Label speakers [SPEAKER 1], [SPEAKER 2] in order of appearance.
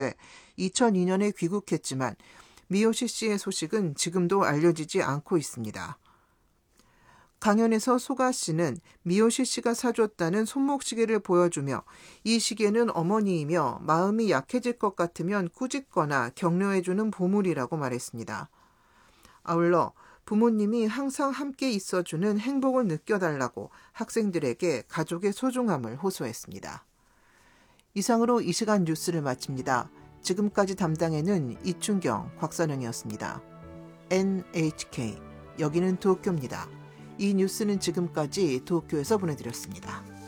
[SPEAKER 1] 있었는데 2002년에 귀국했지만 미요시 씨의 소식은 지금도 알려지지 않고 있습니다. 강연에서 소가 씨는 미요시 씨가 사줬다는 손목시계를 보여주며 이 시계는 어머니이며 마음이 약해질 것 같으면 꾸짖거나 격려해주는 보물이라고 말했습니다. 아울러 부모님이 항상 함께 있어주는 행복을 느껴달라고 학생들에게 가족의 소중함을 호소했습니다. 이상으로 이 시간 뉴스를 마칩니다. 지금까지 담당에는 이춘경, 곽선영이었습니다. NHK, 여기는 도쿄입니다. 이 뉴스는 지금까지 도쿄에서 보내드렸습니다.